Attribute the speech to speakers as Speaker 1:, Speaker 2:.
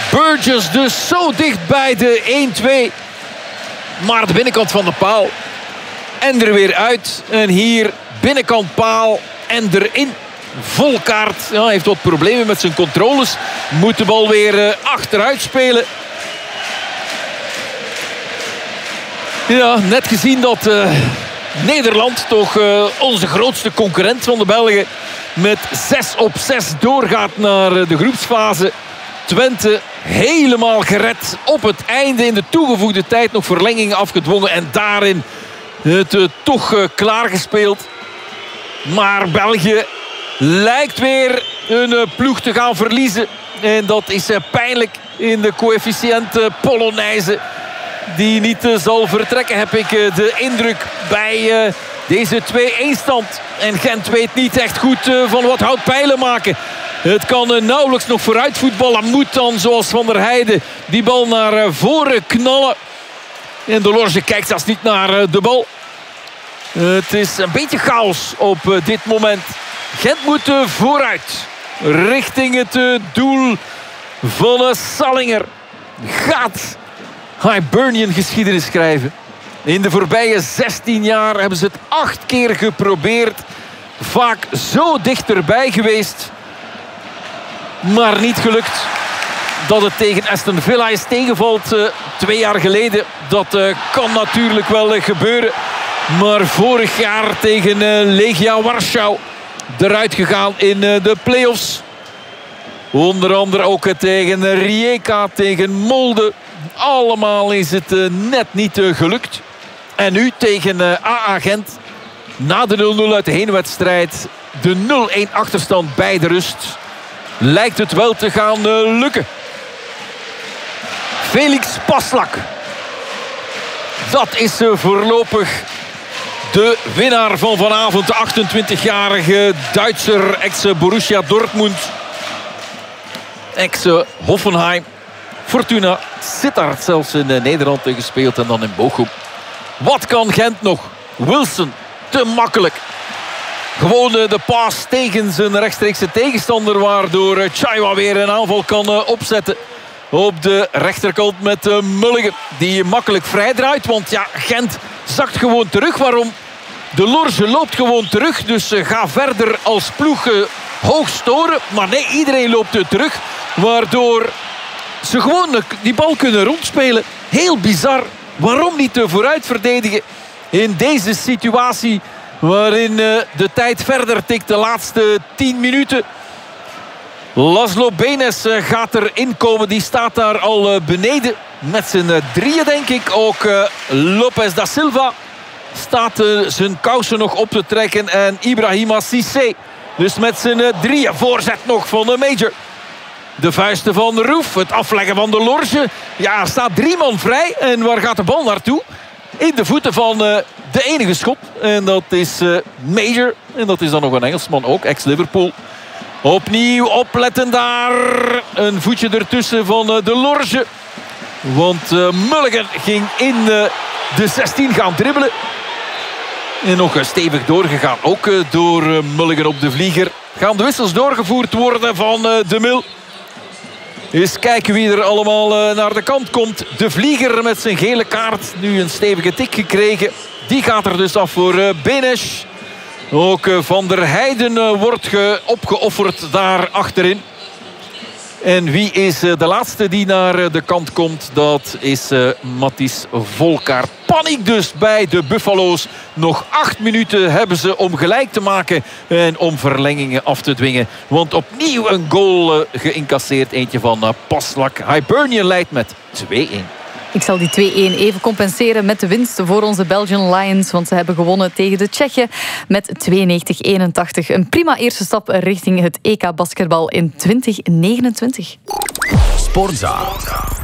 Speaker 1: Burgess dus zo dicht bij de 1-2. Maar de binnenkant van de paal. En er weer uit. En hier binnenkant paal en erin. Volkaert. Ja, heeft wat problemen met zijn controles. Moet de bal weer achteruit spelen. Ja, net gezien dat Nederland, toch onze grootste concurrent van de Belgen, met 6-6 doorgaat naar de groepsfase. Twente helemaal gered op het einde. In de toegevoegde tijd nog verlengingen afgedwongen. En daarin het toch klaargespeeld. Maar België lijkt weer een ploeg te gaan verliezen. En dat is pijnlijk in de coëfficiënt Polonaise. Die niet zal vertrekken, heb ik de indruk bij deze 2-1 stand. En Gent weet niet echt goed van wat hout pijlen maken. Het kan nauwelijks nog vooruit voetballen. Moet dan, zoals Van der Heijden, die bal naar voren knallen. En de Lorge kijkt zelfs niet naar de bal. Het is een beetje chaos op dit moment. Gent moet vooruit. Richting het doel van Sallinger. Gaat Hibernian geschiedenis schrijven. In de voorbije 16 jaar hebben ze het 8 keer geprobeerd. Vaak zo dichterbij geweest. Maar niet gelukt. Dat het tegen Aston Villa is tegenvalt 2 jaar geleden. Dat kan natuurlijk wel gebeuren. Maar vorig jaar tegen Legia Warschau eruit gegaan in de play-offs. Onder andere ook tegen Rijeka, tegen Molde. Allemaal is het net niet gelukt. En nu tegen AA Gent. Na de 0-0 uit de heenwedstrijd. De 0-1 achterstand bij de rust. Lijkt het wel te gaan lukken. Felix Passlack. Dat is voorlopig de winnaar van vanavond. De 28-jarige Duitser. Ex-Borussia Dortmund. Ex-Hoffenheim. Fortuna Sittard zelfs in Nederland gespeeld. En dan in Bochum. Wat kan Gent nog? Wilson. Te makkelijk. Gewoon de paas tegen zijn rechtstreekse tegenstander. Waardoor Chaiwa weer een aanval kan opzetten. Op de rechterkant met Mulligan. Die makkelijk vrijdraait. Want ja, Gent zakt gewoon terug. Waarom? De Lorge loopt gewoon terug. Dus ga verder als ploeg hoog storen. Maar nee, iedereen loopt terug. Waardoor ze gewoon die bal kunnen rondspelen. Heel bizar. Waarom niet vooruit verdedigen in deze situatie waarin de tijd verder tikt, de laatste 10 minuten. Laszlo Benes gaat erin komen. Die staat daar al beneden. Met zijn drieën denk ik. Ook Lopez da Silva staat zijn kousen nog op te trekken. En Ibrahima Cissé. Dus met zijn drieën. Voorzet nog van de Major. De vuisten van de Roef. Het afleggen van de Lorge. Ja, er staat 3 man vrij. En waar gaat de bal naartoe? In de voeten van de enige schot. En dat is Major. En dat is dan nog een Engelsman ook. Ex-Liverpool. Opnieuw opletten daar. Een voetje ertussen van de Lorge. Want Mulligan ging in de 16 gaan dribbelen. En nog stevig doorgegaan. Ook door Mulligan op de vlieger. Gaan de wissels doorgevoerd worden van de Mil. Eens kijken wie er allemaal naar de kant komt. De vlieger met zijn gele kaart. Nu een stevige tik gekregen. Die gaat er dus af voor Benes. Ook Van der Heijden wordt opgeofferd daar achterin. En wie is de laatste die naar de kant komt? Dat is Matthijs Volkaert. Paniek dus bij de Buffalo's. Nog 8 minuten hebben ze om gelijk te maken en om verlengingen af te dwingen. Want opnieuw een goal geïncasseerd. Eentje van Passlack. Hibernian leidt met 2-1.
Speaker 2: Ik zal die 2-1 even compenseren met de winst voor onze Belgian Lions. Want ze hebben gewonnen tegen de Tsjechen met 92-81. Een prima eerste stap richting het EK basketbal in 2029.
Speaker 3: Sportza.